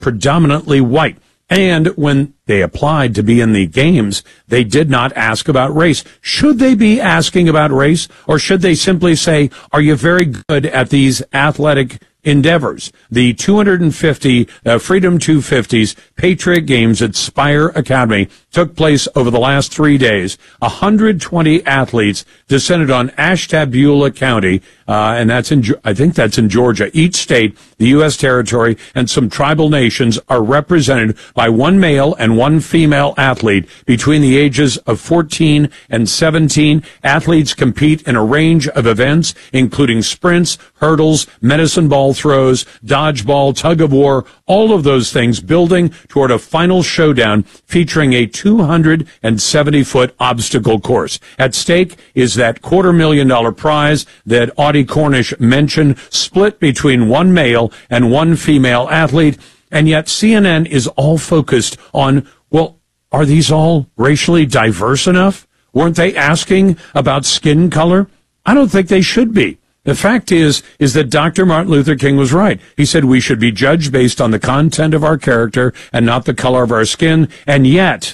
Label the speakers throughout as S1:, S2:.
S1: predominantly white. And when they applied to be in the games, they did not ask about race. Should they be asking about race, or should they simply say, are you very good at these athletic endeavors? The 250 Freedom 250s Patriot Games at Spire Academy took place over the last 3 days. 120 athletes descended on Ashtabula County, and I think that's in Georgia. Each state, the U.S. territory, and some tribal nations are represented by one male and one female athlete between the ages of 14 and 17. Athletes compete in a range of events, including sprints, hurdles, medicine ball throws, dodgeball, tug of war, all of those things building toward a final showdown featuring a 270-foot obstacle course. At stake is that $250,000 prize that Audie Cornish mentioned, split between one male and one female athlete. And yet CNN is all focused on, well, are these all racially diverse enough? Weren't they asking about skin color? I don't think they should be. The fact is that Dr. Martin Luther King was right. He said we should be judged based on the content of our character and not the color of our skin. And yet,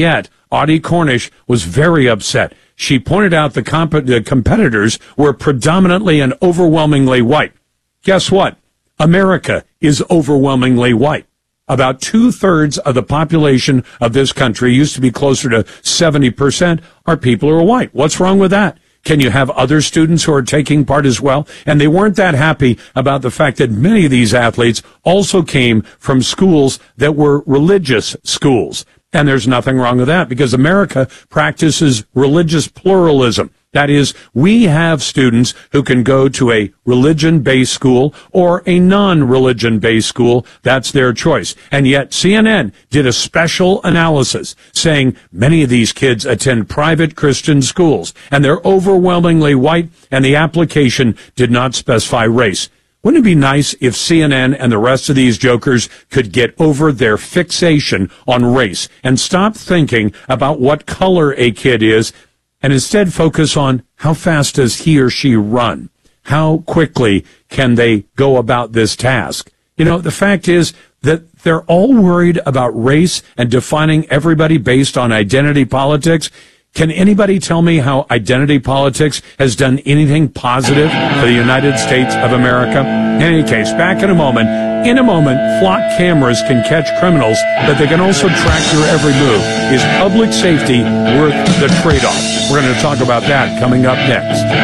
S1: Audie Cornish was very upset. She pointed out the competitors were predominantly and overwhelmingly white. Guess what? America is overwhelmingly white. About 2/3 of the population of this country, used to be closer to 70%, are people who are white. What's wrong with that? Can you have other students who are taking part as well? And they weren't that happy about the fact that many of these athletes also came from schools that were religious schools. And there's nothing wrong with that, because America practices religious pluralism. That is, we have students who can go to a religion-based school or a non-religion-based school. That's their choice. And yet CNN did a special analysis saying many of these kids attend private Christian schools, and they're overwhelmingly white, and the application did not specify race. Wouldn't it be nice if CNN and the rest of these jokers could get over their fixation on race and stop thinking about what color a kid is, and instead focus on how fast does he or she run? How quickly can they go about this task? You know, the fact is that they're all worried about race and defining everybody based on identity politics. Can anybody tell me how identity politics has done anything positive for the United States of America? In any case, back in a moment. In a moment, flock cameras can catch criminals, but they can also track your every move. Is public safety worth the trade-off? We're going to talk about that coming up next.